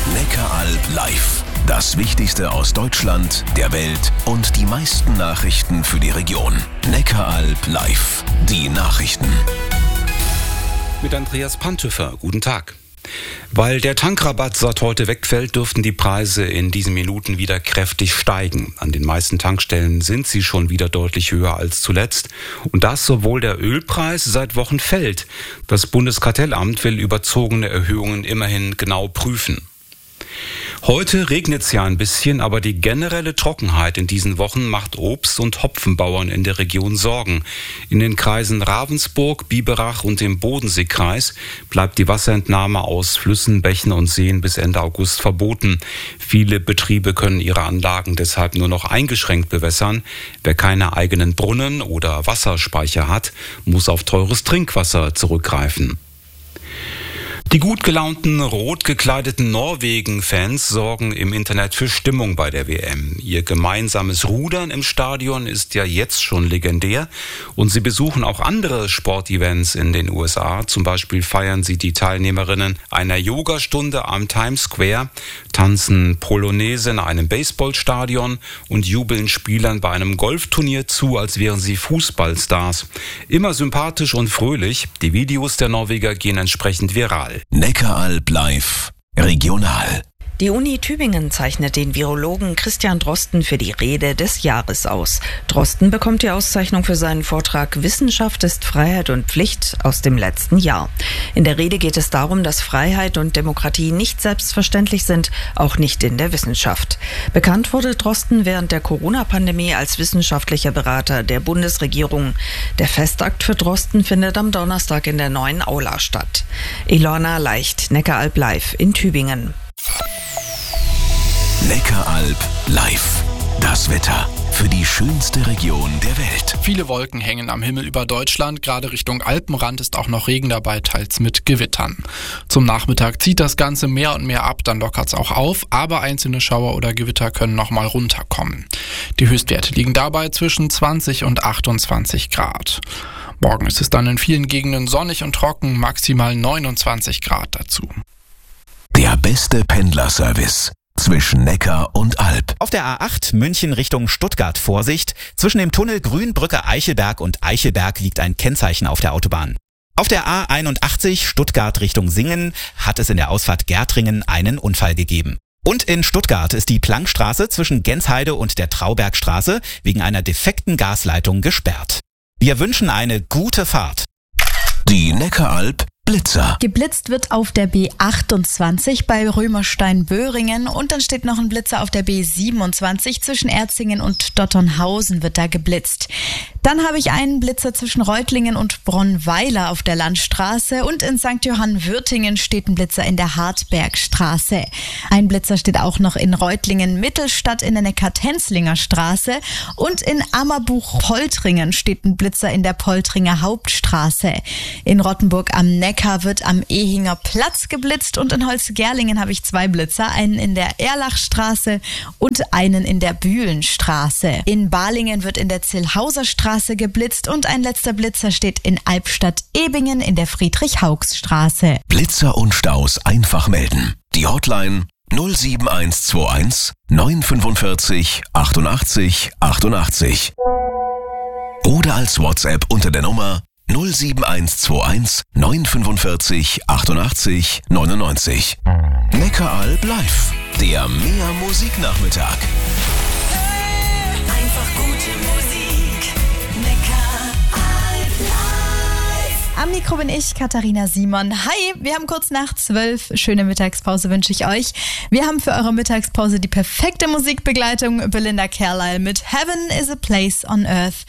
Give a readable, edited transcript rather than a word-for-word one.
Neckaralb live. Das Wichtigste aus Deutschland, der Welt und die meisten Nachrichten für die Region. Neckaralb live. Die Nachrichten. Mit Andreas Pantüffer. Guten Tag. Weil der Tankrabatt seit heute wegfällt, dürften die Preise in diesen Minuten wieder kräftig steigen. An den meisten Tankstellen sind sie schon wieder deutlich höher als zuletzt. Und das, obwohl der Ölpreis seit Wochen fällt. Das Bundeskartellamt will überzogene Erhöhungen immerhin genau prüfen. Heute regnet es ja ein bisschen, aber die generelle Trockenheit in diesen Wochen macht Obst- und Hopfenbauern in der Region Sorgen. In den Kreisen Ravensburg, Biberach und dem Bodenseekreis bleibt die Wasserentnahme aus Flüssen, Bächen und Seen bis Ende August verboten. Viele Betriebe können ihre Anlagen deshalb nur noch eingeschränkt bewässern. Wer keine eigenen Brunnen oder Wasserspeicher hat, muss auf teures Trinkwasser zurückgreifen. Die gut gelaunten, rot gekleideten Norwegen-Fans sorgen im Internet für Stimmung bei der WM. Ihr gemeinsames Rudern im Stadion ist ja jetzt schon legendär und sie besuchen auch andere Sportevents in den USA. Zum Beispiel feiern sie die Teilnehmerinnen einer Yogastunde am Times Square, tanzen Polonaise in einem Baseballstadion und jubeln Spielern bei einem Golfturnier zu, als wären sie Fußballstars. Immer sympathisch und fröhlich. Die Videos der Norweger gehen entsprechend viral. Neckaralb live. Regional. Die Uni Tübingen zeichnet den Virologen Christian Drosten für die Rede des Jahres aus. Drosten bekommt die Auszeichnung für seinen Vortrag Wissenschaft ist Freiheit und Pflicht aus dem letzten Jahr. In der Rede geht es darum, dass Freiheit und Demokratie nicht selbstverständlich sind, auch nicht in der Wissenschaft. Bekannt wurde Drosten während der Corona-Pandemie als wissenschaftlicher Berater der Bundesregierung. Der Festakt für Drosten findet am Donnerstag in der Neuen Aula statt. Ilona Leicht, Neckaralb live in Tübingen. Neckaralb live. Das Wetter für die schönste Region der Welt. Viele Wolken hängen am Himmel über Deutschland. Gerade Richtung Alpenrand ist auch noch Regen dabei, teils mit Gewittern. Zum Nachmittag zieht das Ganze mehr und mehr ab, dann lockert es auch auf. Aber einzelne Schauer oder Gewitter können noch mal runterkommen. Die Höchstwerte liegen dabei zwischen 20 und 28 Grad. Morgen ist es dann in vielen Gegenden sonnig und trocken, maximal 29 Grad dazu. Der beste Pendlerservice zwischen Neckar und Alb. Auf der A8 München Richtung Stuttgart Vorsicht. Zwischen dem Tunnel Grünbrücke Eichelberg und Eichelberg liegt ein Kennzeichen auf der Autobahn. Auf der A81 Stuttgart Richtung Singen hat es in der Ausfahrt Gärtringen einen Unfall gegeben. Und in Stuttgart ist die Plankstraße zwischen Gensheide und der Traubergstraße wegen einer defekten Gasleitung gesperrt. Wir wünschen eine gute Fahrt. Die Neckaralb Blitzer. Geblitzt wird auf der B28 bei Römerstein-Böhringen und dann steht noch ein Blitzer auf der B27 zwischen Erzingen und Dotternhausen wird da geblitzt. Dann habe ich einen Blitzer zwischen Reutlingen und Bronnweiler auf der Landstraße und in St. Johann-Würtingen steht ein Blitzer in der Hartbergstraße. Ein Blitzer steht auch noch in Reutlingen-Mittelstadt in der Neckar-Tenzlinger Straße und in Ammerbuch-Poltringen steht ein Blitzer in der Poltringer Hauptstraße. In Rottenburg am Neckar wird am Ehinger Platz geblitzt und in Holzgerlingen habe ich 2 Blitzer, einen in der Erlachstraße und einen in der Bühlenstraße. In Balingen wird in der Zillhauser Straße geblitzt und ein letzter Blitzer steht in Albstadt-Ebingen in der Friedrich-Haugs-Straße. Blitzer und Staus einfach melden. Die Hotline 07121 945 88 88. Oder als WhatsApp unter der Nummer 07121 945 88 99. Neckaralb live. Der Mehr Musiknachmittag. Einfach gute Musik. Neckaralb live. Am Mikro bin ich, Katharina Simon. Hi, wir haben kurz nach 12. Schöne Mittagspause wünsche ich euch. Wir haben für eure Mittagspause die perfekte Musikbegleitung. Belinda Carlisle mit Heaven is a Place on Earth.